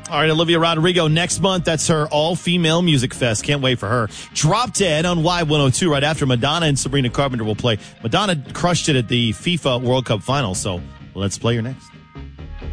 All right, Olivia Rodrigo next month. That's her all-female music fest. Can't wait for her. Drop Dead on Y102 right after Madonna and Sabrina Carpenter will play. Madonna crushed it at the FIFA World Cup final, so let's play her next.